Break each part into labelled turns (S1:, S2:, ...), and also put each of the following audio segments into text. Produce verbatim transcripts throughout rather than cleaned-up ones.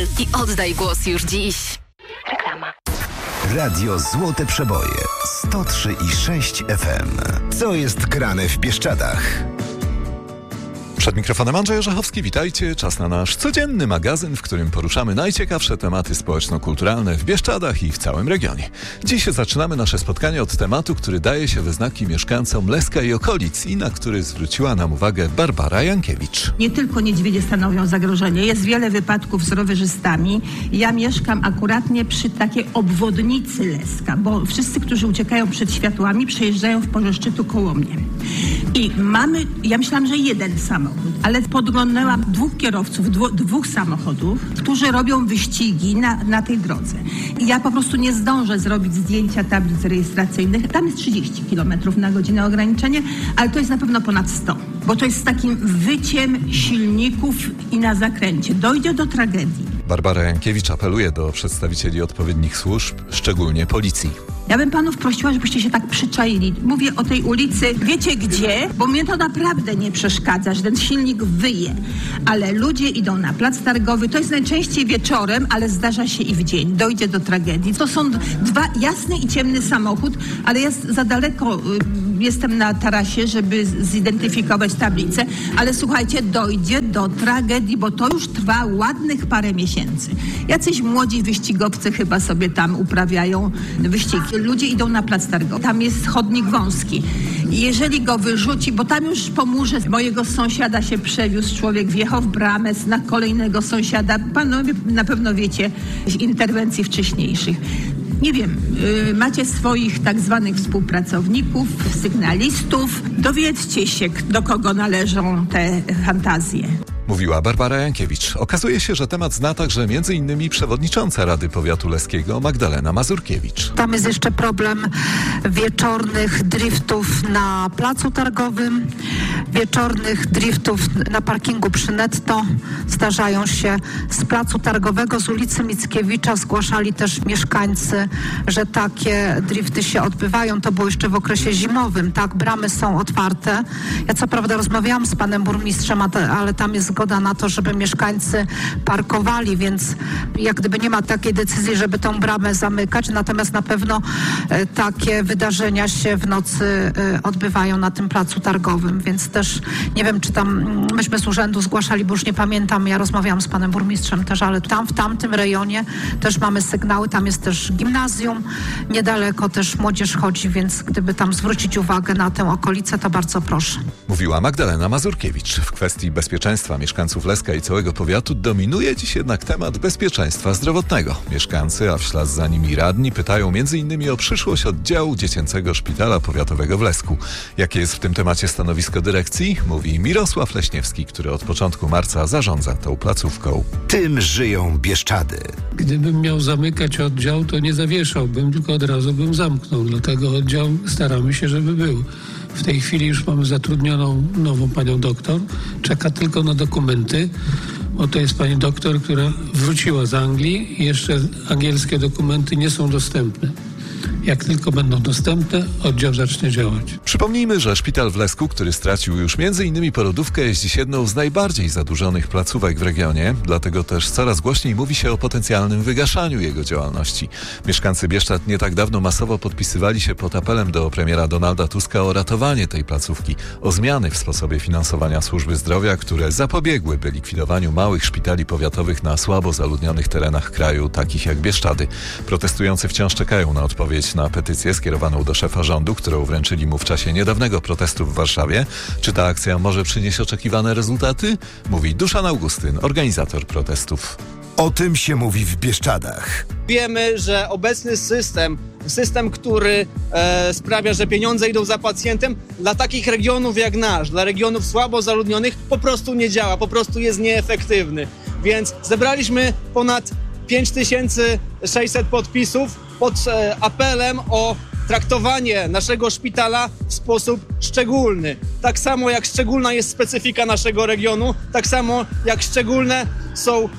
S1: L i oddaj głos już dziś. Reklama.
S2: Radio Złote Przeboje sto trzy i sześć F M. Co jest grane w Bieszczadach?
S3: Przed mikrofonem Andrzej Orzechowski, witajcie. Czas na nasz codzienny magazyn, w którym poruszamy najciekawsze tematy społeczno-kulturalne w Bieszczadach i w całym regionie. Dziś zaczynamy nasze spotkanie od tematu, który daje się we znaki mieszkańcom Leska i okolic i na który zwróciła nam uwagę Barbara Jankiewicz.
S4: Nie tylko niedźwiedzie stanowią zagrożenie. Jest wiele wypadków z rowerzystami. Ja mieszkam akuratnie przy takiej obwodnicy Leska, bo wszyscy, którzy uciekają przed światłami, przejeżdżają w porze szczytu koło mnie. I mamy, ja myślałam, że jeden samochód, ale podglądałam dwóch kierowców, dwu, dwóch samochodów, którzy robią wyścigi na, na tej drodze. I ja po prostu nie zdążę zrobić zdjęcia tablic rejestracyjnych. Tam jest trzydzieści kilometrów na godzinę ograniczenie, ale to jest na pewno ponad sto, bo to jest z takim wyciem silników i na zakręcie. Dojdzie do tragedii.
S3: Barbara Jankiewicz apeluje do przedstawicieli odpowiednich służb, szczególnie policji.
S4: Ja bym panów prosiła, żebyście się tak przyczaili. Mówię o tej ulicy, wiecie gdzie? Bo mnie to naprawdę nie przeszkadza, że ten silnik wyje. Ale ludzie idą na plac targowy. To jest najczęściej wieczorem, ale zdarza się i w dzień. Dojdzie do tragedii. To są dwa, jasny i ciemny samochód, ale ja za daleko y, jestem na tarasie, żeby zidentyfikować tablicę. Ale słuchajcie, dojdzie do tragedii, bo to już trwa ładnych parę miesięcy. Jacyś młodzi wyścigowcy chyba sobie tam uprawiają wyścigi. Ludzie idą na plac targowy. Tam jest chodnik wąski. Jeżeli go wyrzuci, bo tam już po murze mojego sąsiada się przewiózł człowiek, wjechał w bramę na kolejnego sąsiada. Panowie na pewno wiecie z interwencji wcześniejszych. Nie wiem, yy, macie swoich tak zwanych współpracowników, sygnalistów. Dowiedzcie się, do kogo należą te fantazje.
S3: Mówiła Barbara Jankiewicz. Okazuje się, że temat zna także między innymi przewodnicząca Rady Powiatu Leskiego Magdalena Mazurkiewicz.
S5: Tam jest jeszcze problem wieczornych driftów na placu targowym, wieczornych driftów na parkingu przy Netto. Zdarzają się z placu targowego, z ulicy Mickiewicza. Zgłaszali też mieszkańcy, że takie drifty się odbywają. To było jeszcze w okresie zimowym, tak? Bramy są otwarte. Ja co prawda rozmawiałam z panem burmistrzem, ale tam jest zgoda na to, żeby mieszkańcy parkowali, więc jak gdyby nie ma takiej decyzji, żeby tą bramę zamykać, natomiast na pewno e, takie wydarzenia się w nocy e, odbywają na tym placu targowym, więc też nie wiem, czy tam myśmy z urzędu zgłaszali, bo już nie pamiętam, ja rozmawiałam z panem burmistrzem też, ale tam w tamtym rejonie też mamy sygnały, tam jest też gimnazjum, niedaleko też młodzież chodzi, więc gdyby tam zwrócić uwagę na tę okolicę, to bardzo proszę.
S3: Mówiła Magdalena Mazurkiewicz. W kwestii bezpieczeństwa mieszkańców Leska i całego powiatu dominuje dziś jednak temat bezpieczeństwa zdrowotnego. Mieszkańcy, a w ślad za nimi radni, pytają między innymi o przyszłość oddziału Dziecięcego Szpitala Powiatowego w Lesku. Jakie jest w tym temacie stanowisko dyrekcji? Mówi Mirosław Leśniewski, który od początku marca zarządza tą placówką.
S2: Tym żyją Bieszczady.
S6: Gdybym miał zamykać oddział, to nie zawieszałbym, tylko od razu bym zamknął. Dlatego oddział staramy się, żeby był. W tej chwili już mamy zatrudnioną nową panią doktor. Czeka tylko na dokumenty, bo to jest pani doktor, która wróciła z Anglii i jeszcze angielskie dokumenty nie są dostępne. Jak tylko będą dostępne, oddział zacznie działać.
S3: Przypomnijmy, że szpital w Lesku, który stracił już między innymi porodówkę, jest dziś jedną z najbardziej zadłużonych placówek w regionie, dlatego też coraz głośniej mówi się o potencjalnym wygaszaniu jego działalności. Mieszkańcy Bieszczad nie tak dawno masowo podpisywali się pod apelem do premiera Donalda Tuska o ratowanie tej placówki, o zmiany w sposobie finansowania służby zdrowia, które zapobiegłyby likwidowaniu małych szpitali powiatowych na słabo zaludnionych terenach kraju, takich jak Bieszczady. Protestujący wciąż czekają na odpowiedź na petycję skierowaną do szefa rządu, którą wręczyli mu w czasie niedawnego protestu w Warszawie. Czy ta akcja może przynieść oczekiwane rezultaty? Mówi Duszan Augustyn, organizator protestów.
S2: O tym się mówi w Bieszczadach.
S7: Wiemy, że obecny system, system, który e, sprawia, że pieniądze idą za pacjentem, dla takich regionów jak nasz, dla regionów słabo zaludnionych po prostu nie działa, po prostu jest nieefektywny. Więc zebraliśmy ponad pięć tysięcy sześćset podpisów pod e, apelem o traktowanie naszego szpitala w sposób szczególny. Tak samo jak szczególna jest specyfika naszego regionu, tak samo jak szczególne są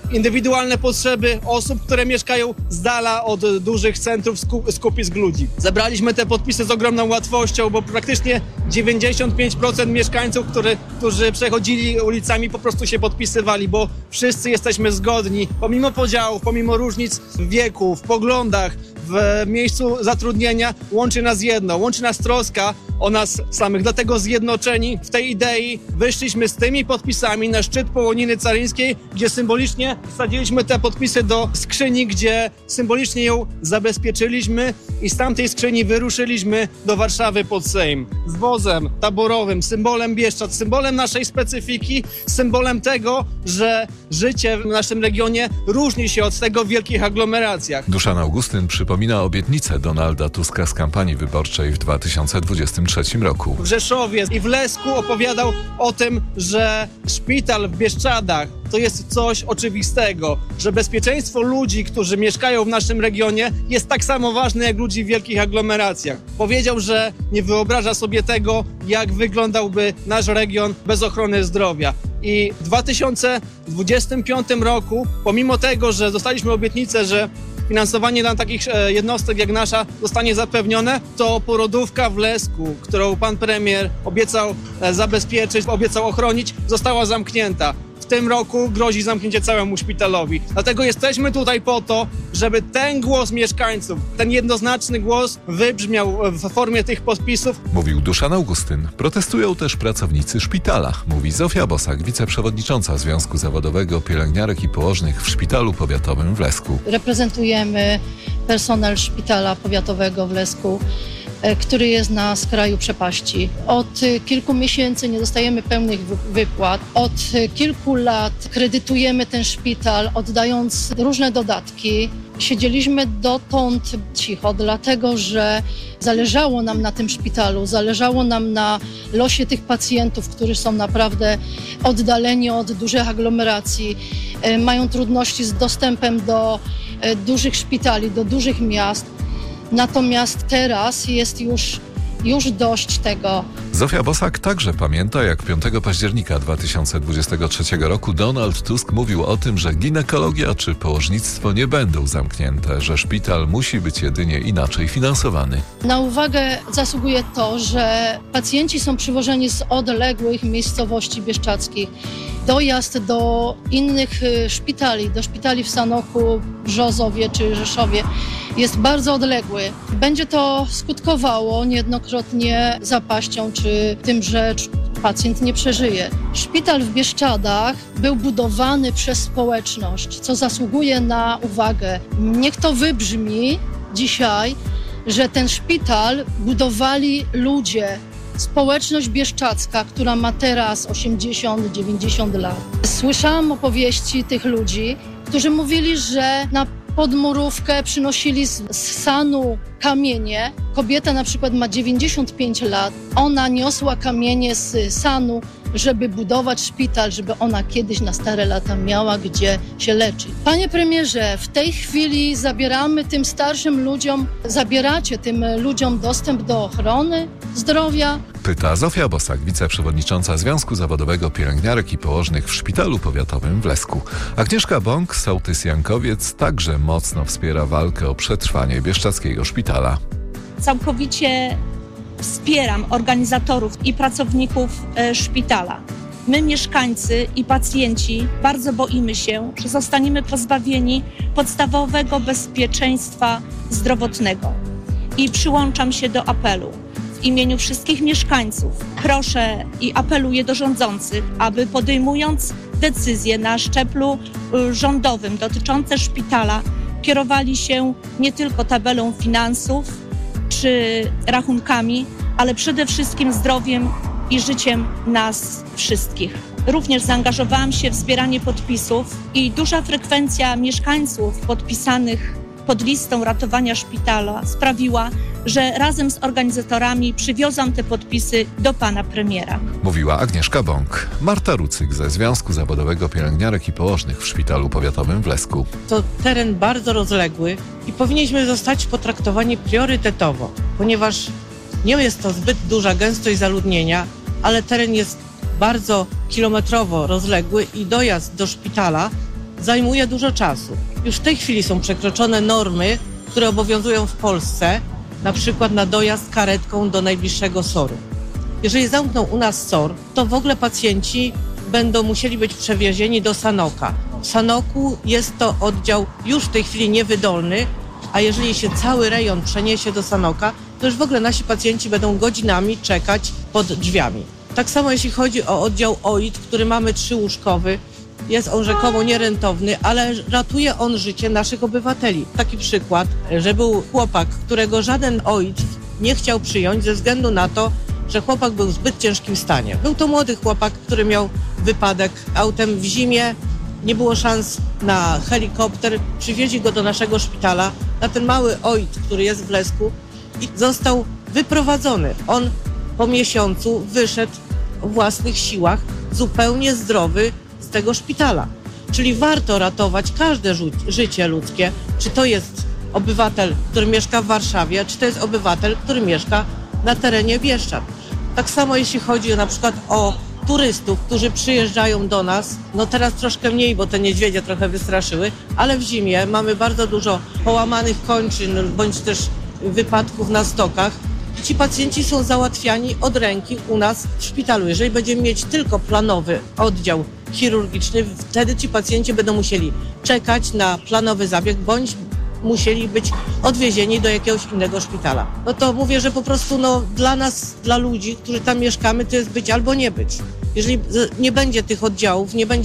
S7: indywidualne potrzeby osób, które mieszkają z dala od dużych centrów skupisk ludzi. Zebraliśmy te podpisy z ogromną łatwością, bo praktycznie dziewięćdziesiąt pięć procent mieszkańców, który, którzy przechodzili ulicami, po prostu się podpisywali, bo wszyscy jesteśmy zgodni, pomimo podziałów, pomimo różnic w wieku, w poglądach, w miejscu zatrudnienia, łączy nas jedno, łączy nas troska o nas samych. Dlatego zjednoczeni w tej idei wyszliśmy z tymi podpisami na szczyt Połoniny Caryńskiej, gdzie symbolicznie wsadziliśmy te podpisy do skrzyni, gdzie symbolicznie ją zabezpieczyliśmy i z tamtej skrzyni wyruszyliśmy do Warszawy pod Sejm. Z wozem taborowym, symbolem Bieszczad, symbolem naszej specyfiki, symbolem tego, że życie w naszym regionie różni się od tego w wielkich aglomeracjach.
S3: Duszan Augustyn przypomina obietnicę Donalda Tuska z kampanii wyborczej w dwa tysiące dwudziestym trzecim roku.
S7: W Rzeszowie i w Lesku opowiadał o tym, że szpital w Bieszczadach to jest coś oczywistego, że bezpieczeństwo ludzi, którzy mieszkają w naszym regionie, jest tak samo ważne jak ludzi w wielkich aglomeracjach. Powiedział, że nie wyobraża sobie tego, jak wyglądałby nasz region bez ochrony zdrowia. I w dwa tysiące dwudziestym piątym roku, pomimo tego, że dostaliśmy obietnicę, że finansowanie dla takich jednostek jak nasza zostanie zapewnione, to porodówka w Lesku, którą pan premier obiecał zabezpieczyć, obiecał ochronić, została zamknięta. W tym roku grozi zamknięcie całemu szpitalowi. Dlatego jesteśmy tutaj po to, żeby ten głos mieszkańców, ten jednoznaczny głos wybrzmiał w formie tych podpisów.
S3: Mówił Duszan Augustyn. Protestują też pracownicy szpitala, mówi Zofia Bosak, wiceprzewodnicząca Związku Zawodowego Pielęgniarek i Położnych w Szpitalu Powiatowym w Lesku.
S8: Reprezentujemy personel Szpitala Powiatowego w Lesku, który jest na skraju przepaści. Od kilku miesięcy nie dostajemy pełnych wypłat. Od kilku lat kredytujemy ten szpital, oddając różne dodatki. Siedzieliśmy dotąd cicho, dlatego że zależało nam na tym szpitalu, zależało nam na losie tych pacjentów, którzy są naprawdę oddaleni od dużych aglomeracji, mają trudności z dostępem do dużych szpitali, do dużych miast. Natomiast teraz jest już, już dość tego.
S3: Zofia Bosak także pamięta, jak piątego października dwa tysiące dwudziestego trzeciego roku Donald Tusk mówił o tym, że ginekologia czy położnictwo nie będą zamknięte, że szpital musi być jedynie inaczej finansowany.
S8: Na uwagę zasługuje to, że pacjenci są przywożeni z odległych miejscowości bieszczadzkich. Dojazd do innych szpitali, do szpitali w Sanoku, Brzozowie czy Rzeszowie jest bardzo odległy. Będzie to skutkowało niejednokrotnie zapaścią czy tym, że pacjent nie przeżyje. Szpital w Bieszczadach był budowany przez społeczność, co zasługuje na uwagę. Niech to wybrzmi dzisiaj, że ten szpital budowali ludzie, społeczność bieszczadzka, która ma teraz osiemdziesiąt dziewięćdziesiąt lat. Słyszałam opowieści tych ludzi, którzy mówili, że na podmurówkę przynosili z, z Sanu kamienie. Kobieta na przykład ma dziewięćdziesiąt pięć lat. Ona niosła kamienie z Sanu, żeby budować szpital, żeby ona kiedyś na stare lata miała gdzie się leczyć. Panie premierze, w tej chwili zabieramy tym starszym ludziom, zabieracie tym ludziom dostęp do ochrony zdrowia.
S3: Pyta Zofia Bosak, wiceprzewodnicząca Związku Zawodowego Pielęgniarek i Położnych w Szpitalu Powiatowym w Lesku. Agnieszka Bąk, sołtys-jankowiec, także mocno wspiera walkę o przetrwanie bieszczadzkiego szpitala.
S9: Całkowicie wspieram organizatorów i pracowników e, szpitala. My, mieszkańcy i pacjenci, bardzo boimy się, że zostaniemy pozbawieni podstawowego bezpieczeństwa zdrowotnego. I przyłączam się do apelu. W imieniu wszystkich mieszkańców proszę i apeluję do rządzących, aby podejmując decyzje na szczeblu rządowym dotyczące szpitala, kierowali się nie tylko tabelą finansów czy rachunkami, ale przede wszystkim zdrowiem i życiem nas wszystkich. Również zaangażowałam się w zbieranie podpisów i duża frekwencja mieszkańców podpisanych pod listą ratowania szpitala sprawiła, że razem z organizatorami przywiozłam te podpisy do pana premiera.
S3: Mówiła Agnieszka Bąk. Marta Rucyk ze Związku Zawodowego Pielęgniarek i Położnych w Szpitalu Powiatowym w Lesku.
S10: To teren bardzo rozległy i powinniśmy zostać potraktowani priorytetowo, ponieważ nie jest to zbyt duża gęstość zaludnienia, ale teren jest bardzo kilometrowo rozległy i dojazd do szpitala zajmuje dużo czasu. Już w tej chwili są przekroczone normy, które obowiązują w Polsce, na przykład na dojazd karetką do najbliższego soru. Jeżeli zamkną u nas SOR, to w ogóle pacjenci będą musieli być przewiezieni do Sanoka. W Sanoku jest to oddział już w tej chwili niewydolny, a jeżeli się cały rejon przeniesie do Sanoka, to już w ogóle nasi pacjenci będą godzinami czekać pod drzwiami. Tak samo jeśli chodzi o oddział O I T, który mamy trzyłóżkowy, jest on rzekomo nierentowny, ale ratuje on życie naszych obywateli. Taki przykład, że był chłopak, którego żaden O I T nie chciał przyjąć ze względu na to, że chłopak był w zbyt ciężkim stanie. Był to młody chłopak, który miał wypadek autem w zimie, nie było szans na helikopter, przywieźli go do naszego szpitala, na ten mały O I T, który jest w Blesku i został wyprowadzony. On po miesiącu wyszedł o własnych siłach, zupełnie zdrowy z tego szpitala. Czyli warto ratować każde ży- życie ludzkie, czy to jest obywatel, który mieszka w Warszawie, czy to jest obywatel, który mieszka na terenie Bieszczad. Tak samo jeśli chodzi na przykład o turystów, którzy przyjeżdżają do nas, no teraz troszkę mniej, bo te niedźwiedzie trochę wystraszyły, ale w zimie mamy bardzo dużo połamanych kończyn, bądź też wypadków na stokach. Ci pacjenci są załatwiani od ręki u nas w szpitalu. Jeżeli będziemy mieć tylko planowy oddział chirurgiczny, wtedy ci pacjenci będą musieli czekać na planowy zabieg, bądź musieli być odwiezieni do jakiegoś innego szpitala. No to mówię, że po prostu no, dla nas, dla ludzi, którzy tam mieszkamy, to jest być albo nie być. Jeżeli nie będzie tych oddziałów, nie będzie